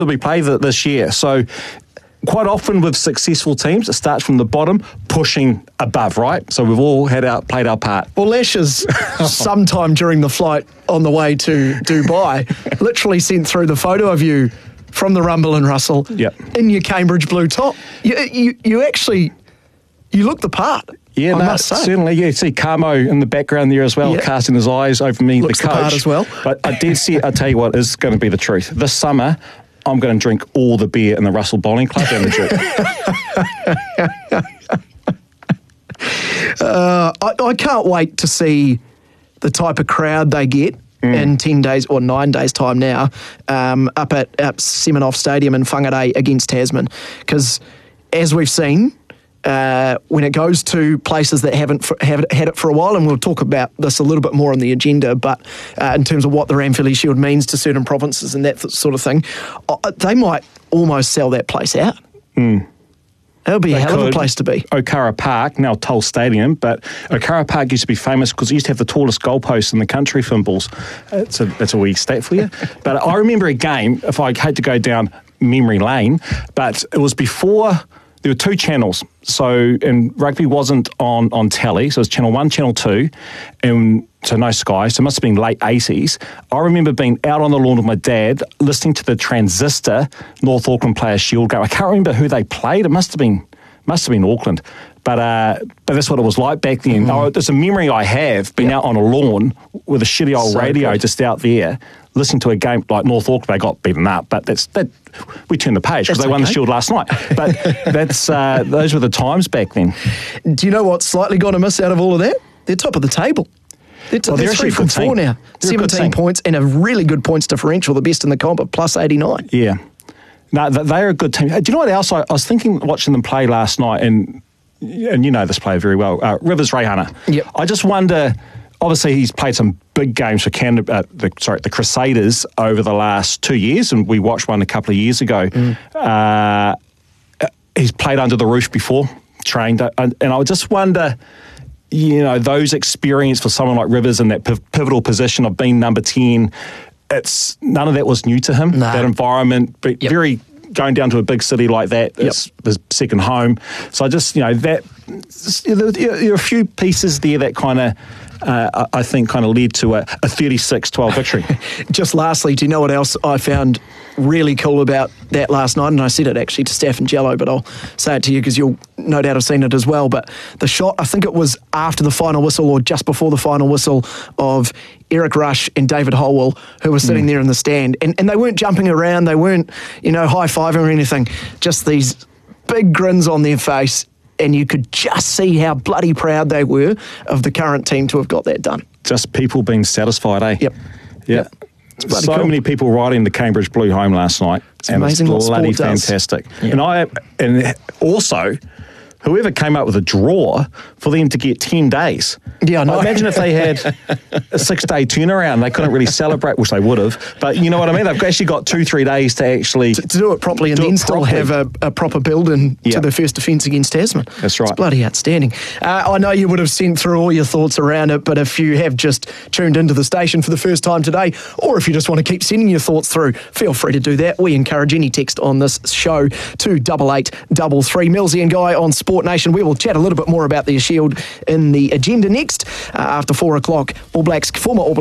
we play this year. So quite often with successful teams, it starts from the bottom, pushing above, right? So we've all played our part. Well, Lashes, sometime during the flight on the way to Dubai, literally sent through the photo of you from the Rumble in Russell in your Cambridge blue top. You actually, you look the part. Yeah, I must say. Certainly. Yeah, you see Camo in the background there as well, casting his eyes over me, Looks the coach. the part as well. But I did see, I tell you what is going to be the truth. This summer, I'm going to drink all the beer in the Russell Bowling Club down the Duke. I can't wait to see the type of crowd they get in 10 days or 9 days' time now up at Seminoff Stadium in Whangarei against Tasman. Because as we've seen, when it goes to places that haven't had it for a while, and we'll talk about this a little bit more on the agenda, but in terms of what the Ranfurly Shield means to certain provinces and that sort of thing, they might almost sell that place out. That would be a hell of a place to be. Okara Park, now Toll Stadium, but Okara Park used to be famous because it used to have the tallest goalpost in the country, Fimbles. That's a wee stat for you. But I remember a game, if I hate to go down memory lane, but it was before. There were two channels, and rugby wasn't on telly, so it was Channel 1, Channel 2, and so no Sky, so it must have been late 80s. I remember being out on the lawn with my dad, listening to the Transistor North Auckland Players Shield game. I can't remember who they played. It must have been Auckland. But that's what it was like back then. There's a memory I have, being out on a lawn with a shitty old radio just out there, listening to a game like North Auckland. They got beaten up, but we turned the page because they won the Shield last night. But those were the times back then. Do you know what's slightly gone amiss out of all of that? They're top of the table. They're 3 from 4 now. 17 points and a really good points differential, the best in the comp at plus 89. Yeah. No, they're a good team. Do you know what else? I was thinking, watching them play last night, and you know this player very well, Rivers Reihana. Yep. I just wonder, obviously he's played some big games for the Crusaders over the last 2 years, and we watched one a couple of years ago. He's played under the roof before, trained, and I just wonder, you know, those experience for someone like Rivers in that pivotal position of being number 10, none of that was new to him, that environment, but very going down to a big city like that is his second home. So I just, you know, there are a few pieces there that kind of, I think, kind of led to a 36-12 victory. Just lastly, do you know what else I found really cool about that last night? And I said it actually to Steph and Jello, but I'll say it to you because you'll no doubt have seen it as well. But the shot, I think it was after the final whistle or just before the final whistle, of Eric Rush and David Holwell, who were sitting there in the stand. And they weren't jumping around. They weren't, you know, high-fiving or anything. Just these big grins on their face. And you could just see how bloody proud they were of the current team to have got that done. Just people being satisfied, eh? Yep. So cool. Many people riding the Cambridge Blue home last night. It's amazing what sport does. Fantastic. Yeah. And also, whoever came up with a draw for them to get 10 days. Yeah, I know. Imagine if they had a 6-day turnaround. They couldn't really celebrate, which they would have. But you know what I mean? They've actually got 2-3 days to actually to do it properly, and then still have a proper build-in to the first defence against Tasman. That's right. It's bloody outstanding. I know you would have sent through all your thoughts around it, but if you have just tuned into the station for the first time today, or if you just want to keep sending your thoughts through, feel free to do that. We encourage any text on this show to 8833. Millsy and Guy on Sport Nation. We will chat a little bit more about the Shield in the agenda next after 4 o'clock. All Blacks, former All Blacks